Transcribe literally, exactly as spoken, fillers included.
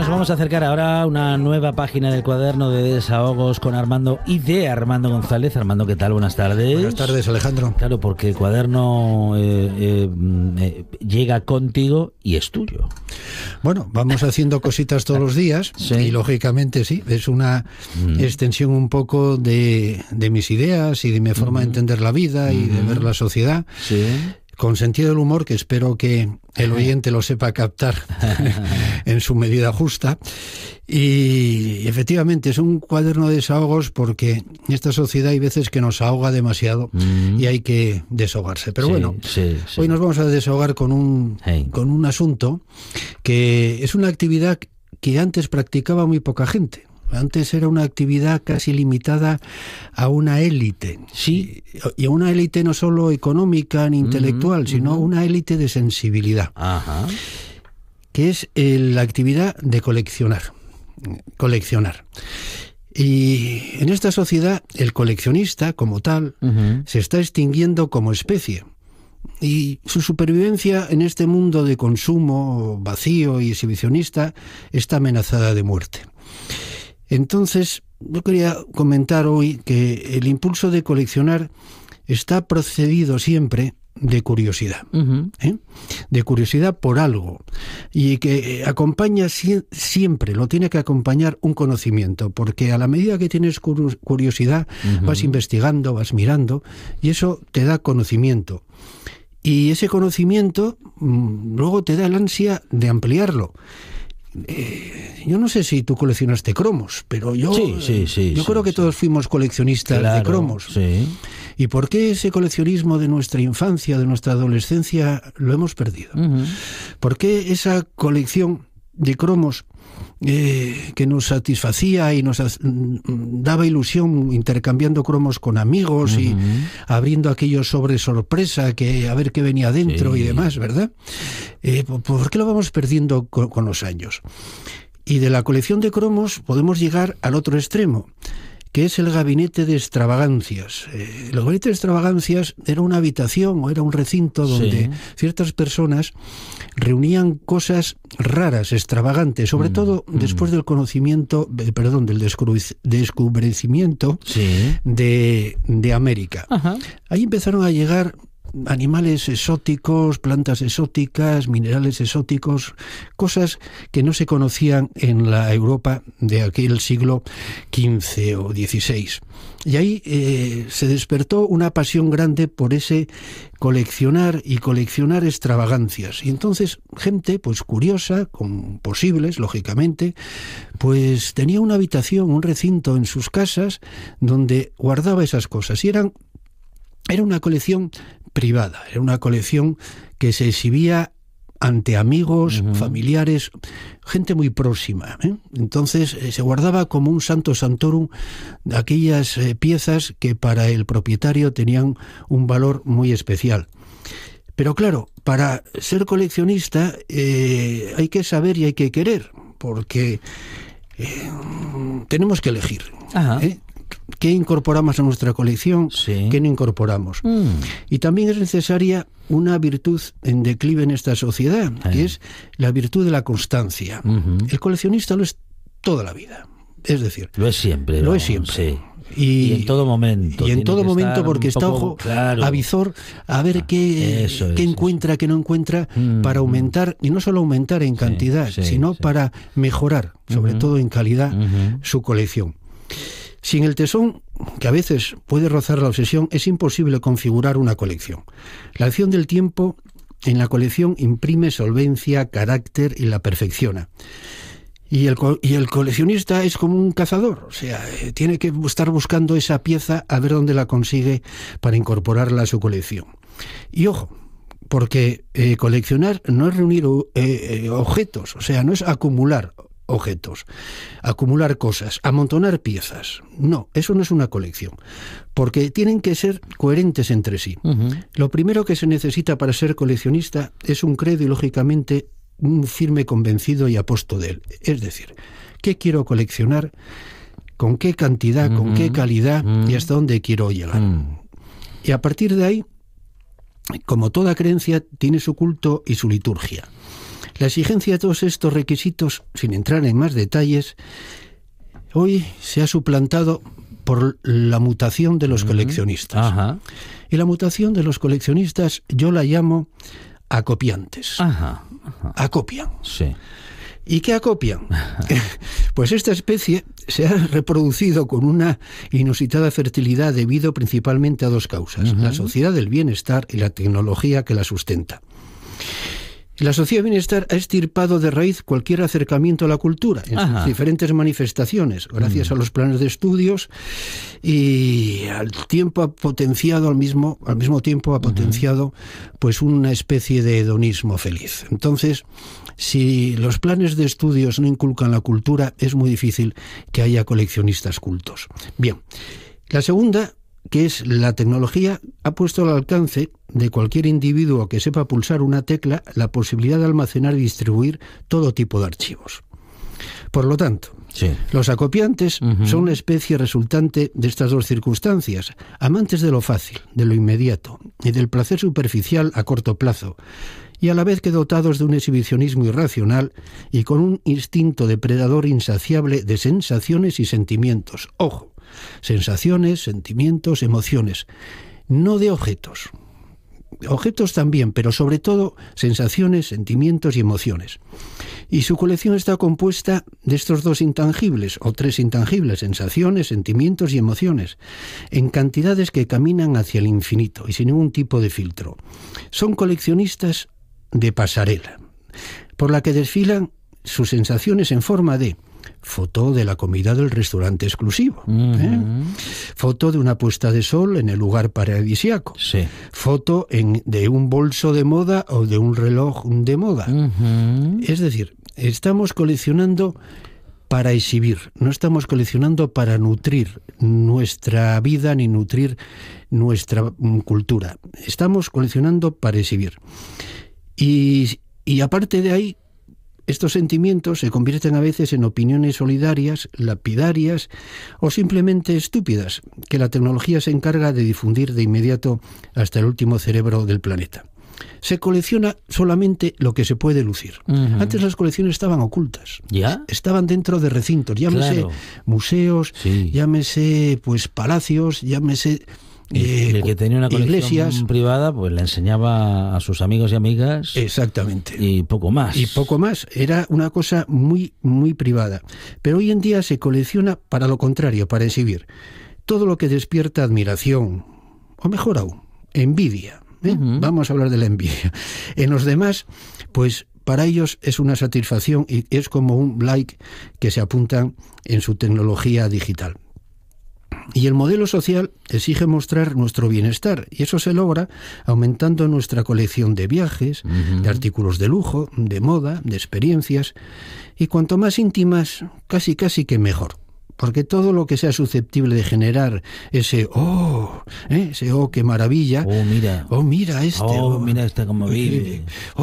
vamos a acercar ahora a una nueva página del cuaderno de desahogos con Armando y de Armando González. Armando, ¿qué tal? Buenas tardes. Buenas tardes, Alejandro. Claro, porque el cuaderno eh, eh, eh, llega contigo y es tuyo. Bueno, vamos haciendo cositas todos los días, ¿sí? Y lógicamente sí, es una mm. extensión un poco de, de mis ideas y de mi forma mm. de entender la vida mm. y de ver la sociedad. Sí. Con sentido del humor, que espero que el oyente lo sepa captar en su medida justa. Y efectivamente es un cuaderno de desahogos porque esta sociedad hay veces que nos ahoga demasiado mm. y hay que desahogarse. Pero sí, bueno, sí, sí. hoy nos vamos a desahogar con un, hey. con un asunto que es una actividad que antes practicaba muy poca gente. Antes era una actividad casi limitada a una élite. Sí. Y a una élite no solo económica ni intelectual, uh-huh, sino uh-huh. una élite de sensibilidad. Ajá. Que es eh, la actividad de coleccionar. Coleccionar. Y en esta sociedad, el coleccionista, como tal, uh-huh. se está extinguiendo como especie. Y su supervivencia en este mundo de consumo vacío y exhibicionista está amenazada de muerte. Entonces, yo quería comentar hoy que el impulso de coleccionar está procedido siempre de curiosidad, uh-huh. ¿eh? de curiosidad por algo, y que acompaña si- siempre, lo tiene que acompañar un conocimiento, porque a la medida que tienes curiosidad uh-huh. vas investigando, vas mirando, y eso te da conocimiento. Y ese conocimiento mmm, luego te da el ansia de ampliarlo. Eh, yo no sé si tú coleccionaste cromos, pero yo, sí, sí, sí, yo sí, creo que sí. todos fuimos coleccionistas claro, de cromos. Sí. ¿Y por qué ese coleccionismo de nuestra infancia, de nuestra adolescencia, lo hemos perdido? Uh-huh. ¿Por qué esa colección de cromos eh, que nos satisfacía y nos daba ilusión intercambiando cromos con amigos uh-huh. y abriendo aquellos sobres sorpresa que a ver qué venía dentro sí. y demás, ¿verdad? Eh, ¿Por qué lo vamos perdiendo con, con los años? Y de la colección de cromos podemos llegar al otro extremo, que es el gabinete de extravagancias. Eh, el gabinete de extravagancias era una habitación o era un recinto donde sí. ciertas personas reunían cosas raras, extravagantes, sobre mm, todo mm. después del conocimiento, eh, perdón, del descubri- descubrimiento sí. de, de América. Ajá. Ahí empezaron a llegar animales exóticos, plantas exóticas, minerales exóticos, cosas que no se conocían en la Europa de aquel siglo quince o dieciséis. Y ahí eh, se despertó una pasión grande por ese coleccionar y coleccionar extravagancias. Y entonces gente, pues curiosa, con posibles, lógicamente, pues tenía una habitación, un recinto en sus casas donde guardaba esas cosas. Y eran, era una colección privada, era una colección que se exhibía ante amigos, uh-huh. familiares, gente muy próxima, ¿eh? Entonces eh, se guardaba como un santo santorum aquellas eh, piezas que para el propietario tenían un valor muy especial. Pero claro, para ser coleccionista eh, hay que saber y hay que querer, porque eh, tenemos que elegir. Ajá. ¿eh? ¿Qué incorporamos a nuestra colección? Sí. ¿Qué no incorporamos? Mm. Y también es necesaria una virtud en declive en esta sociedad, Ay. que es la virtud de la constancia. Uh-huh. El coleccionista lo es toda la vida. Es decir, lo es siempre. Lo no, es siempre. Sí. Y, y en todo momento. Y en todo momento, porque está ojo claro. avizor a ver ah, qué, eso qué es, encuentra, eso. qué no encuentra, mm, para aumentar, y no solo aumentar en cantidad, sí, sí, sino sí. para mejorar, sobre uh-huh. todo en calidad, uh-huh. su colección. Sin el tesón, que a veces puede rozar la obsesión, es imposible configurar una colección. La acción del tiempo en la colección imprime solvencia, carácter y la perfecciona. Y el, y el coleccionista es como un cazador, o sea, eh, tiene que estar buscando esa pieza a ver dónde la consigue para incorporarla a su colección. Y ojo, porque eh, coleccionar no es reunir eh, eh, objetos, o sea, no es acumular objetos, acumular cosas, amontonar piezas. No, eso no es una colección, porque tienen que ser coherentes entre sí. Uh-huh. Lo primero que se necesita para ser coleccionista es un credo y, lógicamente, un firme convencido y aposto de él. Es decir, ¿qué quiero coleccionar? ¿Con qué cantidad? Uh-huh. ¿Con qué calidad? Uh-huh. ¿Y hasta dónde quiero llegar? Uh-huh. Y a partir de ahí, como toda creencia, tiene su culto y su liturgia. La exigencia de todos estos requisitos, sin entrar en más detalles, hoy se ha suplantado por la mutación de los coleccionistas. Ajá. Y la mutación de los coleccionistas yo la llamo acopiantes. Ajá. Ajá. Acopian. Sí. ¿Y qué acopian? Pues esta especie se ha reproducido con una inusitada fertilidad debido principalmente a dos causas: uh-huh. la sociedad del bienestar y la tecnología que la sustenta. La sociedad del bienestar ha extirpado de raíz cualquier acercamiento a la cultura en Ajá. sus diferentes manifestaciones, gracias mm. a los planes de estudios, y al tiempo ha potenciado, al mismo, al mismo tiempo ha potenciado uh-huh. pues una especie de hedonismo feliz. Entonces, si los planes de estudios no inculcan la cultura, es muy difícil que haya coleccionistas cultos. Bien, la segunda, que es la tecnología, ha puesto al alcance de cualquier individuo que sepa pulsar una tecla la posibilidad de almacenar y distribuir todo tipo de archivos. Por lo tanto, sí. los acopiantes uh-huh. son una especie resultante de estas dos circunstancias, amantes de lo fácil, de lo inmediato y del placer superficial a corto plazo, y a la vez que dotados de un exhibicionismo irracional y con un instinto depredador insaciable de sensaciones y sentimientos. Ojo, sensaciones, sentimientos, emociones, no de objetos. Objetos también, pero sobre todo sensaciones, sentimientos y emociones. Y su colección está compuesta de estos dos intangibles, o tres intangibles: sensaciones, sentimientos y emociones, en cantidades que caminan hacia el infinito y sin ningún tipo de filtro. Son coleccionistas de pasarela, por la que desfilan sus sensaciones en forma de foto de la comida del restaurante exclusivo, uh-huh. ¿eh? foto de una puesta de sol en el lugar paradisíaco, sí. foto en, de un bolso de moda o de un reloj de moda. Uh-huh. Es decir, estamos coleccionando para exhibir, no estamos coleccionando para nutrir nuestra vida ni nutrir nuestra cultura. Estamos coleccionando para exhibir. Y, y aparte de ahí, estos sentimientos se convierten a veces en opiniones solidarias, lapidarias o simplemente estúpidas, que la tecnología se encarga de difundir de inmediato hasta el último cerebro del planeta. Se colecciona solamente lo que se puede lucir. Uh-huh. Antes las colecciones estaban ocultas. ¿Ya? Estaban dentro de recintos, llámese claro. museos, sí. llámese pues palacios, llámese... Eh, el que tenía una colección iglesias privada, pues le enseñaba a sus amigos y amigas. Exactamente. Y poco más. Y poco más. Era una cosa muy, muy privada. Pero hoy en día se colecciona para lo contrario, para exhibir todo lo que despierta admiración, o mejor aún, envidia. ¿eh? Uh-huh. Vamos a hablar de la envidia. En los demás, pues para ellos es una satisfacción y es como un like que se apuntan en su tecnología digital. Y el modelo social exige mostrar nuestro bienestar, y eso se logra aumentando nuestra colección de viajes, uh-huh. de artículos de lujo, de moda, de experiencias, y cuanto más íntimas, casi casi que mejor. Porque todo lo que sea susceptible de generar ese oh, ¿eh? ese oh, qué maravilla, oh, mira, oh, mira este, oh, oh, mira este cómo vive.